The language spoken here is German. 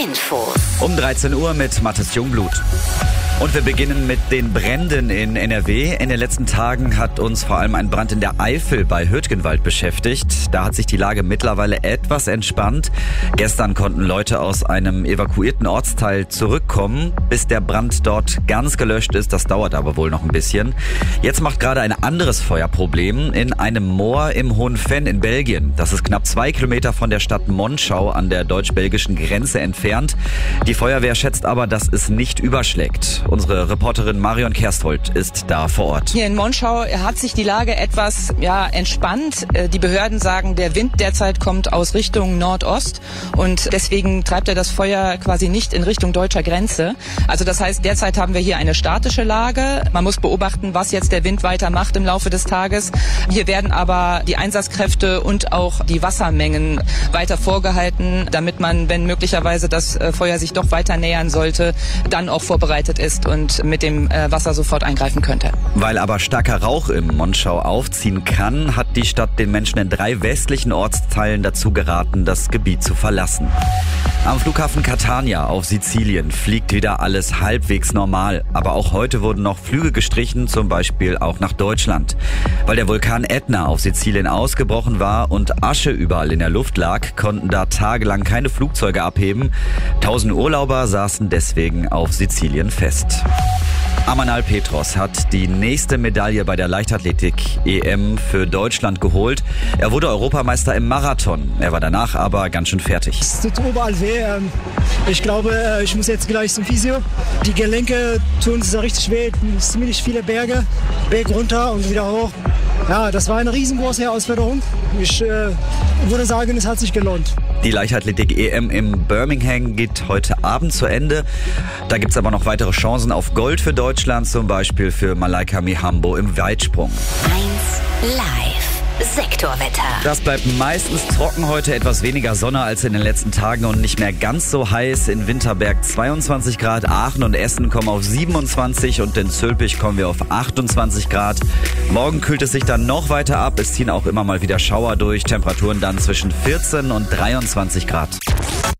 Infos. Um 13 Uhr mit Mathis Jungblut. Und wir beginnen mit den Bränden in NRW. In den letzten Tagen hat uns vor allem ein Brand in der Eifel bei Hürtgenwald beschäftigt. Da hat sich die Lage mittlerweile etwas entspannt. Gestern konnten Leute aus einem evakuierten Ortsteil zurückkommen. Bis der Brand dort ganz gelöscht ist, das dauert aber wohl noch ein bisschen. Jetzt macht gerade ein anderes Feuerproblem in einem Moor im Hohen Venn in Belgien. Das ist knapp 2 Kilometer von der Stadt Monschau an der deutsch-belgischen Grenze entfernt. Die Feuerwehr schätzt aber, dass es nicht überschlägt. Unsere Reporterin Marion Kersthold ist da vor Ort. Hier in Monschau hat sich die Lage etwas entspannt. Die Behörden sagen, der Wind derzeit kommt aus Richtung Nordost und deswegen treibt er das Feuer quasi nicht in Richtung deutscher Grenze. Also das heißt, derzeit haben wir hier eine statische Lage. Man muss beobachten, was jetzt der Wind weiter macht im Laufe des Tages. Hier werden aber die Einsatzkräfte und auch die Wassermengen weiter vorgehalten, damit man, wenn möglicherweise das Feuer sich doch weiter nähern sollte, dann auch vorbereitet ist und mit dem Wasser sofort eingreifen könnte. Weil aber starker Rauch im Monschau aufziehen kann, hat die Stadt den Menschen in 3 westlichen Ortsteilen dazu geraten, das Gebiet zu verlassen. Am Flughafen Catania auf Sizilien fliegt wieder alles halbwegs normal. Aber auch heute wurden noch Flüge gestrichen, zum Beispiel auch nach Deutschland. Weil der Vulkan Ätna auf Sizilien ausgebrochen war und Asche überall in der Luft lag, konnten da tagelang keine Flugzeuge abheben. 1000 Urlauber saßen deswegen auf Sizilien fest. Amanal Petros hat die nächste Medaille bei der Leichtathletik-EM für Deutschland geholt. Er wurde Europameister im Marathon. Er war danach aber ganz schön fertig. Es tut überall weh. Ich glaube, ich muss jetzt gleich zum Physio. Die Gelenke tun es richtig weh. Ziemlich viele Berge. Berg runter und wieder hoch. Ja, das war eine riesengroße Herausforderung. Ich würde sagen, es hat sich gelohnt. Die Leichtathletik-EM im Birmingham geht heute Abend zu Ende. Da gibt's aber noch weitere Chancen auf Gold für Deutschland, zum Beispiel für Malaika Mihambo im Weitsprung. 1 Live Sektorwetter. Das bleibt meistens trocken heute, etwas weniger Sonne als in den letzten Tagen und nicht mehr ganz so heiß. In Winterberg 22 Grad, Aachen und Essen kommen auf 27 und in Zülpich kommen wir auf 28 Grad. Morgen kühlt es sich dann noch weiter ab. Es ziehen auch immer mal wieder Schauer durch. Temperaturen dann zwischen 14 und 23 Grad.